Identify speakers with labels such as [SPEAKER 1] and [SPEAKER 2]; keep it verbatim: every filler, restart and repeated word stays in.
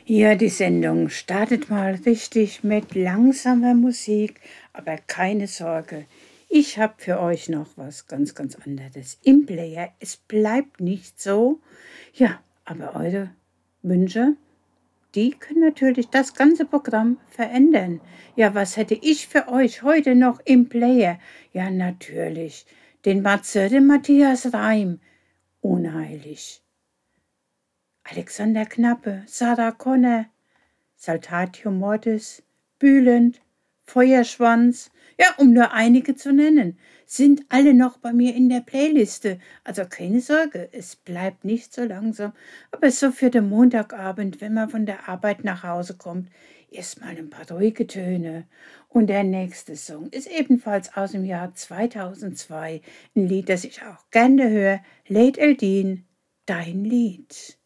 [SPEAKER 1] Ja, die Sendung startet mal richtig mit langsamer Musik, aber keine Sorge. Ich habe für euch noch was ganz, ganz anderes im Player. Es bleibt nicht so. Ja, aber eure Wünsche, die können natürlich das ganze Programm verändern. Ja, was hätte ich für euch heute noch im Player? Ja, natürlich. Den Matze, den Matthias Reim. Unheilig. Alexander Knappe, Sarah Connor. Saltatio Mortis, Bülent, Feuerschwanz, ja, um nur einige zu nennen, sind alle noch bei mir in der Playliste. Also keine Sorge, es bleibt nicht so langsam, aber so für den Montagabend, wenn man von der Arbeit nach Hause kommt, erstmal ein paar ruhige Töne. Und der nächste Song ist ebenfalls aus dem Jahr zweitausendzwei, ein Lied, das ich auch gerne höre, Late Eldin, dein Lied.